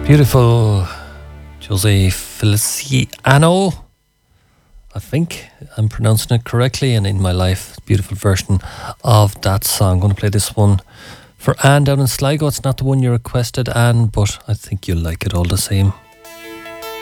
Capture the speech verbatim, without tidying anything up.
Beautiful Jose Feliciano, I think I'm pronouncing it correctly, and In My Life, beautiful version of that song. I'm going to play this one for Anne down in Sligo. It's not the one you requested, Anne, but I think you'll like it all the same.